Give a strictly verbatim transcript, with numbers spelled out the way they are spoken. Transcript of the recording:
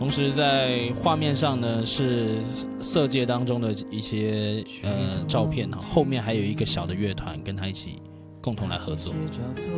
同时在画面上呢是色戒当中的一些呃照片，后面还有一个小的乐团跟他一起共同来合作。